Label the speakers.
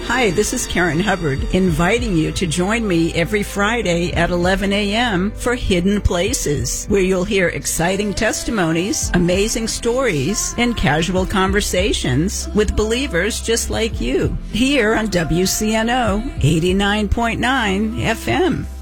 Speaker 1: Hi, this is Karen Hubbard, inviting you to join me every Friday at 11 a.m. for Hidden Places, where you'll hear exciting testimonies, amazing stories, and casual conversations with believers just like you, here on WCNO 89.9 FM.